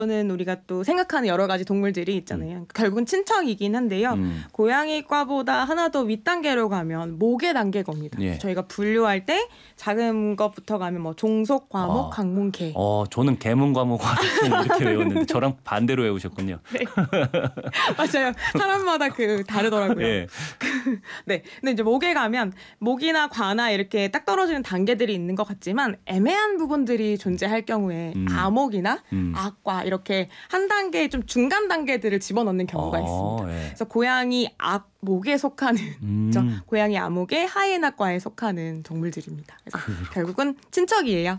는 우리가 또 생각하는 여러 가지 동물들이 있잖아요. 결국은 친척이긴 한데요. 고양이과보다 하나 더 윗단계로 가면 모계 단계가 옵니다. 예. 저희가 분류할 때 작은 것부터 가면 뭐 종속, 과목, 강문, 개. 저는 개문, 과목, 화룡 이렇게 외웠는데 저랑 반대로 외우셨군요. 네. 맞아요. 사람마다 다르더라고요. 예. 네. 근데 이제 목에 가면 목이나 과나 이렇게 딱 떨어지는 단계들이 있는 것 같지만 애매한 부분들이 존재할 경우에 아목이나 악과 이렇게 한 단계 좀 중간 단계들을 집어넣는 경우가 있습니다. 예. 그래서 고양이 악목에 속하는 고양이 아목의 하이에나과에 속하는 동물들입니다. 그래서 결국은 친척이에요.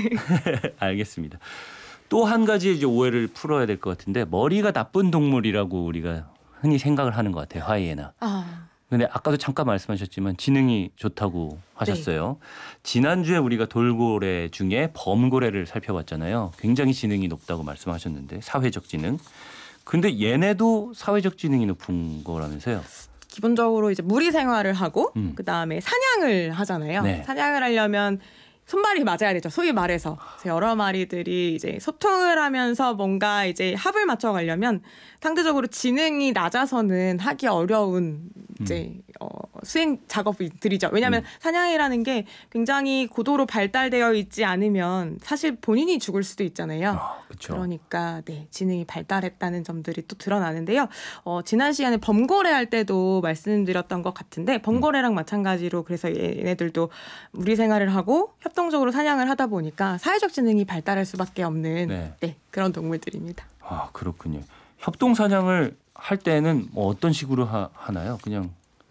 알겠습니다. 또 한 가지 이제 오해를 풀어야 될 것 같은데 머리가 나쁜 동물이라고 우리가 흔히 생각을 하는 것 같아요. 하이에나. 근데 아까도 잠깐 말씀하셨지만 지능이 좋다고 하셨어요. 네. 지난주에 우리가 돌고래 중에 범고래를 살펴봤잖아요. 굉장히 지능이 높다고 말씀하셨는데 사회적 지능. 근데 얘네도 사회적 지능이 높은 거라면서요. 기본적으로 이제 무리 생활을 하고 그다음에 사냥을 하잖아요. 네. 사냥을 하려면 손발이 맞아야 되죠. 소위 말해서. 그래서 여러 마리들이 이제 소통을 하면서 뭔가 이제 합을 맞춰 가려면 상대적으로 지능이 낮아서는 하기 어려운 이제 수행 작업들이죠. 왜냐하면 사냥이라는 게 굉장히 고도로 발달되어 있지 않으면 사실 본인이 죽을 수도 있잖아요. 그렇죠. 그러니까 네, 지능이 발달했다는 점들이 또 드러나는데요. 지난 시간에 범고래 할 때도 말씀드렸던 것 같은데 범고래랑 마찬가지로 그래서 얘네들도 무리 생활을 하고 협동적으로 사냥을 하다 보니까 사회적 지능이 발달할 수밖에 없는 네, 그런 동물들입니다. 아, 그렇군요. 협동 사냥을 할 때는 뭐 어떤 식으로 하나요? 그냥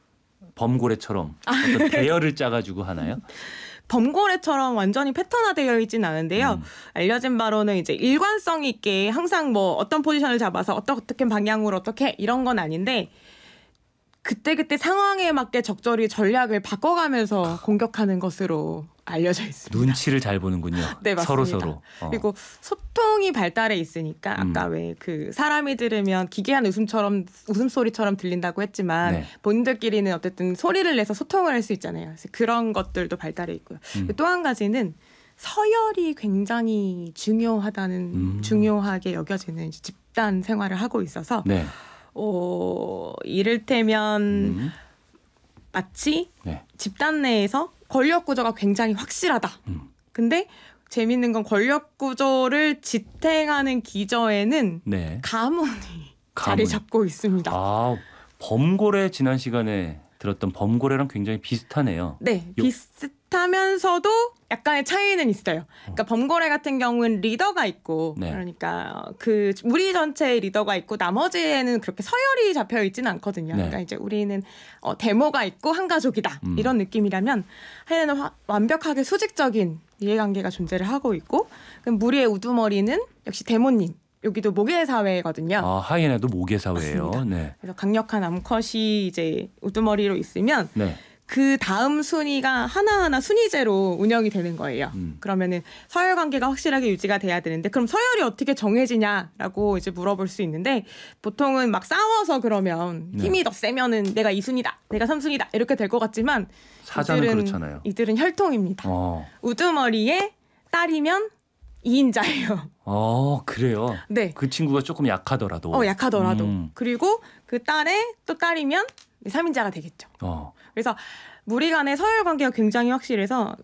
범고래처럼 어떤 대열을 짜가지고 하나요? 범고래처럼 완전히 패턴화되어 있지는 않은데요. 알려진 바로는 이제 일관성 있게 항상 뭐 어떤 포지션을 잡아서 어떻게 방향으로 어떻게 이런 건 아닌데 그때그때 상황에 맞게 적절히 전략을 바꿔가면서 공격하는 것으로 알려져 있습니다. 눈치를 잘 보는군요. 네, 맞습니다. 서로. 그리고 소통이 발달해 있으니까 아까 왜 사람이 들으면 기괴한 웃음소리처럼 들린다고 했지만 본인들끼리는 어쨌든 소리를 내서 소통을 할 수 있잖아요. 그래서 그런 것들도 발달해 있고요. 또 한 가지는 서열이 굉장히 중요하게 여겨지는 집단 생활을 하고 있어서 이를테면 마치 집단 내에서 권력 구조가 굉장히 확실하다. 근데 재밌는 건 권력 구조를 지탱하는 기저에는 가문이 자리 잡고 있습니다. 범고래 지난 시간에 들었던 범고래랑 굉장히 비슷하네요. 네, 비슷하면서도 약간의 차이는 있어요. 그러니까 범고래 같은 경우는 리더가 있고 그러니까 그 무리 전체의 리더가 있고 나머지에는 그렇게 서열이 잡혀 있지는 않거든요. 그러니까 이제 우리는 대모가 있고 한 가족이다 이런 느낌이라면 하이에나는 완벽하게 수직적인 이해관계가 존재를 하고 있고 무리의 우두머리는 역시 대모님. 여기도 모계 사회거든요. 하이에나도 모계 사회예요. 네. 그래서 강력한 암컷이 이제 우두머리로 있으면 그 다음 순위가 하나하나 순위제로 운영이 되는 거예요. 그러면은 서열 관계가 확실하게 유지가 돼야 되는데 그럼 서열이 어떻게 정해지냐라고 이제 물어볼 수 있는데 보통은 막 싸워서 그러면 힘이 더 세면은 내가 2순위다, 내가 3순위다 이렇게 될 것 같지만 사자는 그렇잖아요. 이들은 혈통입니다. 우두머리의 딸이면 2인자예요. 그래요? 네. 그 친구가 조금 약하더라도. 약하더라도. 그리고 그 딸의 또 딸이면 3인자가 되겠죠. 그래서 무리 간의 서열 관계가 굉장히 확실해서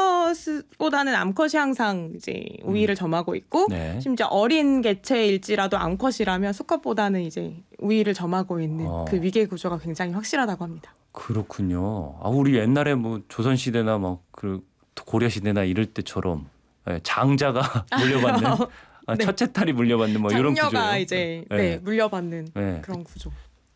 수컷보다는 암컷이 항상 이제 우위를 점하고 있고 심지어 어린 개체일지라도 암컷이라면 수컷보다는 이제 우위를 점하고 있는 그 위계 구조가 굉장히 확실하다고 합니다. 그렇군요. 우리 옛날에 뭐 조선 시대나 막 그 고려 시대나 이럴 때처럼 장자가 물려받는 첫째 딸이 물려받는 뭐 이런 구조예요. 장녀가 이제 물려받는 그런 구조.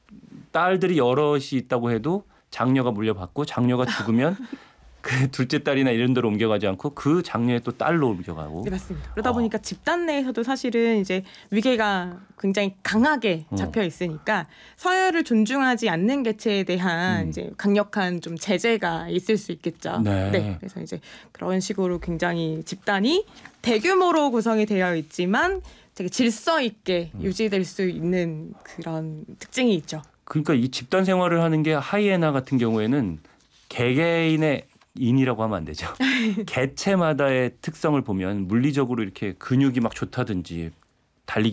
딸들이 여럿이 있다고 해도 장녀가 물려받고 장녀가 죽으면 그 둘째 딸이나 이런 데로 옮겨가지 않고 그 장녀의 또 딸로 옮겨가고. 네, 맞습니다. 그러다 보니까 집단 내에서도 사실은 이제 위계가 굉장히 강하게 잡혀 있으니까 서열을 존중하지 않는 개체에 대한 이제 강력한 좀 제재가 있을 수 있겠죠. 네. 그래서 이제 그런 식으로 굉장히 집단이 대규모로 구성이 되어 있지만 되게 질서 있게 유지될 수 있는 그런 특징이 있죠. 그러니까 이 집단 생활을 하는 게 하이에나 같은 경우에는 개개인의 인이라고 하면 안 되죠. 개체마다의 특성을 보면 물리적으로 이렇게 근육이 막 좋다든지 달리기